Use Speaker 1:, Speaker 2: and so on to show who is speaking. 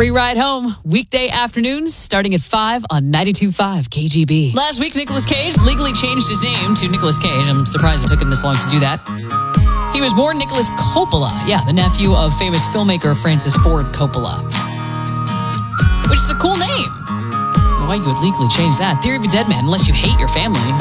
Speaker 1: Free ride home, weekday afternoons, starting at 5 on 92.5 KGB. Last week, Nicolas Cage legally changed his name to Nicolas Cage. I'm surprised it took him this long to do that. He was born Nicholas Coppola, the nephew of famous filmmaker Francis Ford Coppola, which is a cool name. Why you would legally change that? Theory of a Dead Man, unless you hate your family.